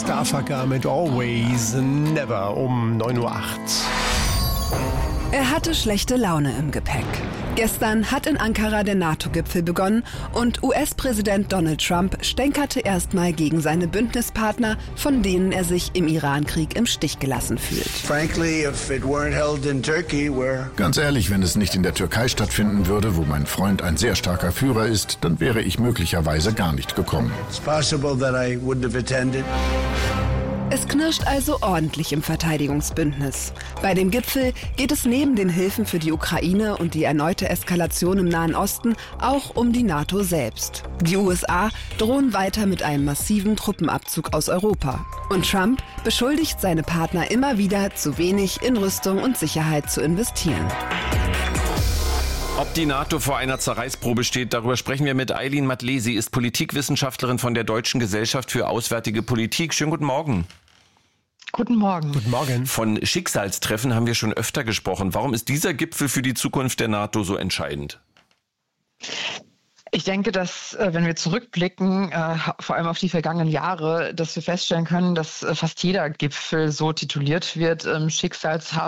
Starfucker mit Always Never um 9:08 Uhr. Er hatte schlechte Laune im Gepäck. Gestern hat in Ankara der NATO-Gipfel begonnen und US-Präsident Donald Trump stänkerte erstmal gegen seine Bündnispartner, von denen er sich im Iran-Krieg im Stich gelassen fühlt. Ganz ehrlich, wenn es nicht in der Türkei stattfinden würde, wo mein Freund ein sehr starker Führer ist, dann wäre ich möglicherweise gar nicht gekommen. Es knirscht also ordentlich im Verteidigungsbündnis. Bei dem Gipfel geht es neben den Hilfen für die Ukraine und die erneute Eskalation im Nahen Osten auch um die NATO selbst. Die USA drohen weiter mit einem massiven Truppenabzug aus Europa. Und Trump beschuldigt seine Partner immer wieder, zu wenig in Rüstung und Sicherheit zu investieren. Ob die NATO vor einer Zerreißprobe steht, darüber sprechen wir mit Aylin Matlé. Sie ist Politikwissenschaftlerin von der Deutschen Gesellschaft für Auswärtige Politik. Schönen guten Morgen. Guten Morgen. Guten Morgen. Von Schicksalstreffen haben wir schon öfter gesprochen. Warum ist dieser Gipfel für die Zukunft der NATO so entscheidend? Ich denke, dass, wenn wir zurückblicken, vor allem auf die vergangenen Jahre, dass wir feststellen können, dass fast jeder Gipfel so tituliert wird, schicksalshaft.